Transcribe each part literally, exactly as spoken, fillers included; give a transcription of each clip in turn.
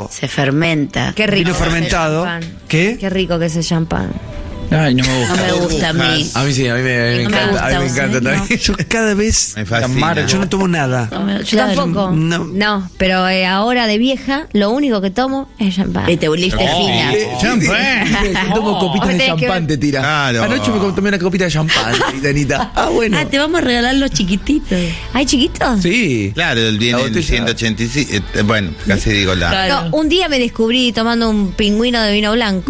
vino... Se fermenta. Qué rico. Vino fermentado. ¿Qué? Qué rico que es el champán. Ay, no me gusta. No me gusta a mí. A mí sí, a mí me, me No me encanta. gusta, a mí me ¿vos encanta sabés? también. Yo cada vez... Me fascina. Amargo. Yo no tomo nada. No me- Yo claro. tampoco. no. No, pero eh, ahora de vieja, lo único que tomo es champán. Y te volviste fina. Yo tomo copitas Vos de tenés que champán, ver- te tira. Claro. Anoche me tomé una copita de champán, Danita. Ah, bueno. Ah, te vamos a regalar los chiquititos. ¿Ay, chiquitos? Sí. Claro, el viene La el botella. ciento ochenta y cinco. eh, bueno, casi digo la. Claro. No, un día me descubrí tomando un pingüino de vino blanco.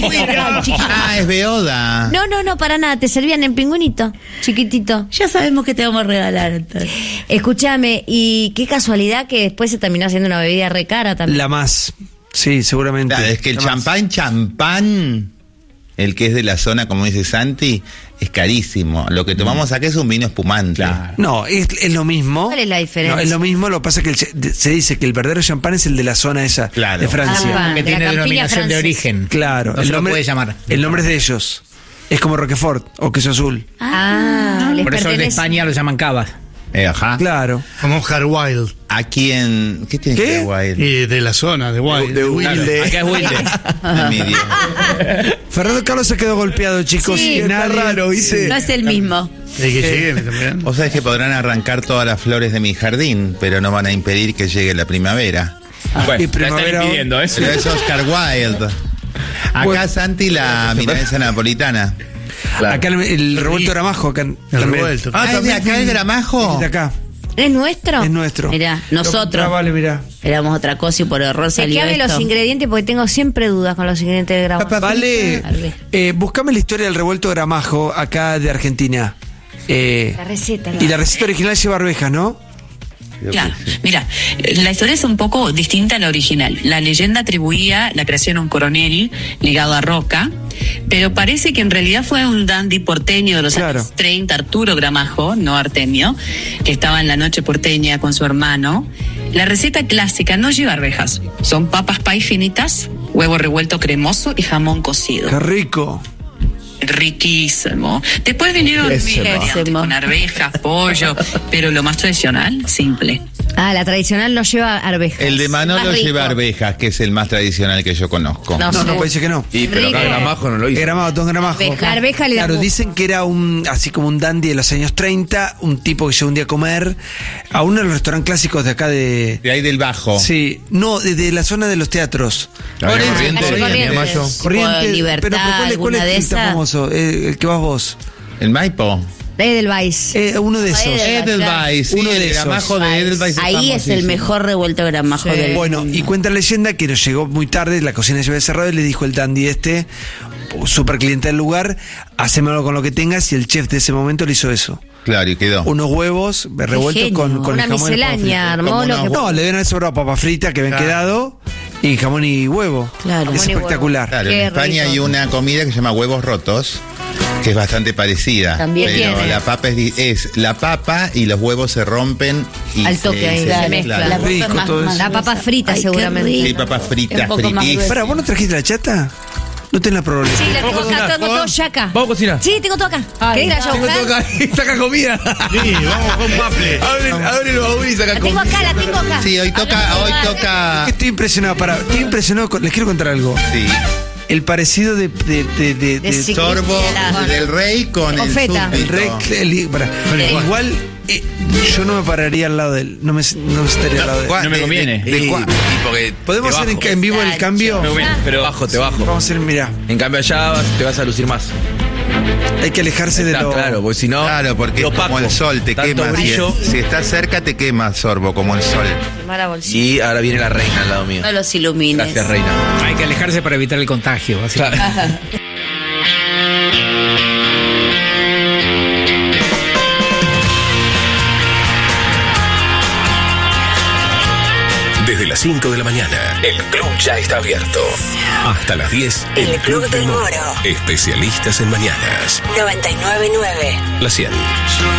Ah, es Beoda. No, no, no, para nada. Te servían en pingüinito, chiquitito. Ya sabemos que te vamos a regalar entonces. Escúchame, y qué casualidad que después se terminó haciendo una bebida re cara también. La más. Sí, seguramente. Claro, es que el La más. champán, champán, el que es de la zona, como dice Santi, es carísimo. Lo que tomamos acá es un vino espumante. Claro. No, es, es lo mismo. ¿Cuál es la diferencia? No, es lo mismo, lo que pasa es que el ch- de- se dice que el verdadero champán es el de la zona esa, Claro. de Francia. Ah, Que de la tiene campiña denominación de francesa. origen. Claro, No se lo puede llamar. El nombre es de ellos. Es como Roquefort o queso azul. Ah, les Por eso el de pertenece. España lo llaman cavas. Eh, ajá. Claro. Como Wild. Aquí en. ¿Qué tiene ¿Qué? que ver, Wild? Y de la zona, de Wild. De- de Wilde. Wilde. Acá es Wilde. Envidia. Fernando Carlos se quedó golpeado, chicos. Sí, y está nadie- raro, ¿viste? No es el mismo. Y que lleguen también. Vos sabés que podrán arrancar todas las flores de mi jardín, pero no van a impedir que llegue la primavera. Bueno, Y la primavera- están impidiendo, ¿eh? Pero es Oscar Wilde. Acá, Bueno. Santi, la milanesa napolitana. Acá el, el revuelto Gramajo. Acá, El también. revuelto. Ah, ¿es de acá el gramajo? Es de acá. ¿Es nuestro? Es nuestro. Mirá, Lo nosotros. compraba, vale, mirá. Éramos otra cosa y por error salió Chequeame esto. los ingredientes porque tengo siempre dudas con los ingredientes del gramo. Vale, Arre. eh, buscame la historia del revuelto Gramajo acá de Argentina. Eh, La receta. y la receta original lleva arvejas, ¿no? Claro, mira, la historia es un poco distinta a la original. La leyenda atribuía la creación a un coronel ligado a Roca, pero parece que en realidad fue un dandy porteño de los Claro. años treinta, Arturo Gramajo, no Artemio, que estaba en la noche porteña con su hermano. La receta clásica no lleva arvejas, son papas pay finitas, huevo revuelto cremoso y jamón cocido. Qué rico. Riquísimo. Después vinieron Riquísimo. variantes con arvejas, pollo, pero lo más tradicional, simple. Ah, la tradicional no lleva arvejas. El de Manolo Más rico. lleva arvejas, que es el más tradicional que yo conozco. No, No, sé. no, parece que no. Y pero acá Rico. Gramajo no lo hizo. Gramajo, don Gramajo. Arveja. La arveja le da Claro, gusto. dicen que era un, así como un dandy de los años treinta, un tipo que llegó un día a comer a uno de los restaurantes clásicos de acá de... De ahí del Bajo. Sí, no, de, de la zona de los teatros. La Por eso, Corrientes, Calle la Corrientes. Mayo. Tipo Libertad, pero, pero ¿cuál, es- cuál alguna es de el que está esas? famoso? Eh, el que vas vos. El Maipo. Edelweiss. Eh, uno de esos. Edelweiss, sí, Uno de el esos. gramajo de Edelweiss. Ahí es el mejor revuelto gramajo del Bueno, y cuenta la leyenda que nos llegó muy tarde, la cocina ya había cerrado y le dijo el dandy este, super cliente del lugar, hacémelo con lo que tengas, y el chef de ese momento le hizo eso. Claro, y quedó. Unos huevos revueltos genio. con, con Una el jamón y papa miscelánea, frita. armó Como lo unos que... No, le deben haber sobrado papas fritas que habían Claro. quedado y jamón y huevo. Claro. Es Jamón y huevo. espectacular. Claro, en Qué España rico. hay una comida que se llama huevos rotos, que es bastante parecida. También pero tiene. la papa es, di- es la papa y los huevos se rompen y Al toque se, ahí, se se mezcla. mezclan. La papa Rico es más- todo eso. más La papa gruesa. frita, Ay, qué seguramente. rico. Sí, papas fritas, Un poco más fritis. gruesa. Pará, ¿vos no trajiste la chata? No tenés la probabilidad. Sí, la tengo Vamos a acá, cocinar. tengo todo ya acá. Vamos a cocinar. Sí, tengo todo acá. ¿Querés que la vaya a buscar? Saca comida. Sí, vamos con Maple. Abre, abre el baúl y saca La tengo comida. acá, la tengo acá. Sí, hoy toca, hoy toca. Estoy impresionado, para, estoy impresionado, con- les quiero contar algo. Sí, El parecido de, de, de, de- De de- sí. sorbo Con- del rey con con el feta. el súbdito. rey, el- pará. Igual eh, yo no me pararía al lado de él, no me, no me estaría al lado de él. ¿Cuál? No me De- conviene. de- de Y- cuál? y porque ¿Podemos te hacer en, bajo. en vivo el cambio? Me conviene, pero bajo, te bajo. Vamos a hacer, mira, En cambio allá vas- te vas a lucir más. hay que alejarse de Está lo... claro, porque si no. Claro, porque es lo como opaco. el sol, te Tanto quema. Si, brillo. si estás cerca, te quema, sorbo, como el sol. Mala bolsita. Y ahora viene la reina al lado mío. No los ilumines. Gracias, reina. Hay que alejarse para evitar el contagio. Así. Claro. Desde las cinco de la mañana, el club ya está abierto. Hasta las diez, el, El Club del Moro. Especialistas en mañanas. noventa y nueve punto nueve. La cien.